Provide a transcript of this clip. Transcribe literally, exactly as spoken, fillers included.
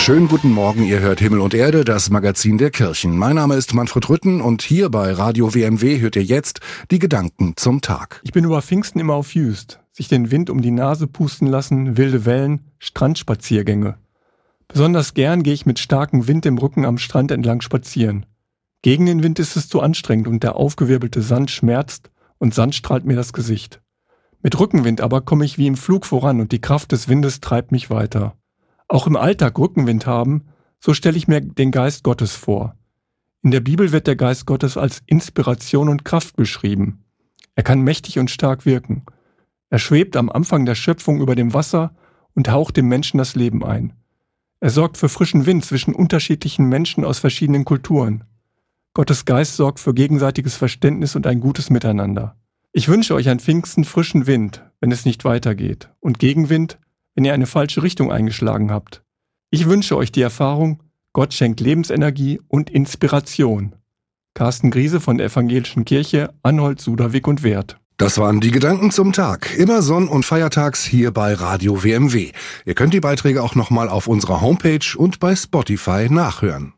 Schönen guten Morgen, ihr hört Himmel und Erde, das Magazin der Kirchen. Mein Name ist Manfred Rütten und hier bei Radio W M W hört ihr jetzt die Gedanken zum Tag. Ich bin über Pfingsten immer auf Jüst. Sich den Wind um die Nase pusten lassen, wilde Wellen, Strandspaziergänge. Besonders gern gehe ich mit starkem Wind im Rücken am Strand entlang spazieren. Gegen den Wind ist es zu anstrengend und der aufgewirbelte Sand schmerzt und Sand strahlt mir das Gesicht. Mit Rückenwind aber komme ich wie im Flug voran und die Kraft des Windes treibt mich weiter. Auch im Alltag Rückenwind haben, so stelle ich mir den Geist Gottes vor. In der Bibel wird der Geist Gottes als Inspiration und Kraft beschrieben. Er kann mächtig und stark wirken. Er schwebt am Anfang der Schöpfung über dem Wasser und haucht dem Menschen das Leben ein. Er sorgt für frischen Wind zwischen unterschiedlichen Menschen aus verschiedenen Kulturen. Gottes Geist sorgt für gegenseitiges Verständnis und ein gutes Miteinander. Ich wünsche euch an Pfingsten frischen Wind, wenn es nicht weitergeht, und Gegenwind, wenn ihr eine falsche Richtung eingeschlagen habt. Ich wünsche euch die Erfahrung, Gott schenkt Lebensenergie und Inspiration. Carsten Griese von der Evangelischen Kirche, Anholt, Suderwick und Weert. Das waren die Gedanken zum Tag. Immer sonn- und feiertags hier bei Radio W M W. Ihr könnt die Beiträge auch nochmal auf unserer Homepage und bei Spotify nachhören.